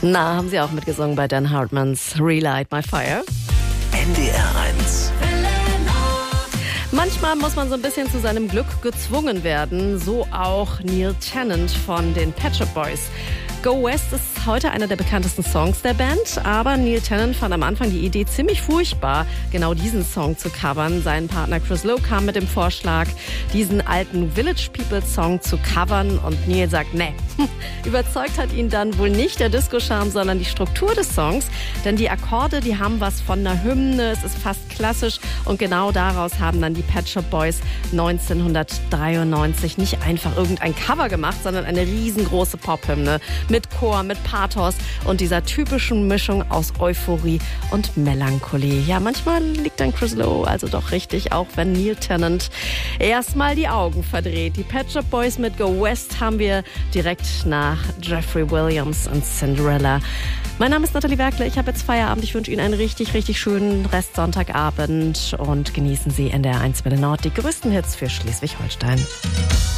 Na, haben Sie auch mitgesungen bei Dan Hartmans Relight My Fire? NDR 1. Manchmal muss man so ein bisschen zu seinem Glück gezwungen werden, so auch Neil Tennant von den Pet Shop Boys. Go West ist heute einer der bekanntesten Songs der Band, aber Neil Tennant fand am Anfang die Idee ziemlich furchtbar, genau diesen Song zu covern. Sein Partner Chris Lowe kam mit dem Vorschlag, diesen alten Village People Song zu covern und Neil sagt, nee. Überzeugt hat ihn dann wohl nicht der Disco-Charme, sondern die Struktur des Songs, denn die Akkorde, die haben was von einer Hymne, es ist fast klassisch und genau daraus haben dann die Pet Shop Boys 1993 nicht einfach irgendein Cover gemacht, sondern eine riesengroße Pop-Hymne mit Chor, mit Pathos und dieser typischen Mischung aus Euphorie und Melancholie. Ja, manchmal liegt dann Chris Lowe also doch richtig, auch wenn Neil Tennant erstmal die Augen verdreht. Die Pet Shop Boys mit Go West haben wir direkt nach Jeffrey Williams und Cinderella. Mein Name ist Nathalie Werkle, ich habe jetzt Feierabend. Ich wünsche Ihnen einen richtig, richtig schönen Restsonntagabend und genießen Sie NDR 1 Welle Nord, die größten Hits für Schleswig-Holstein.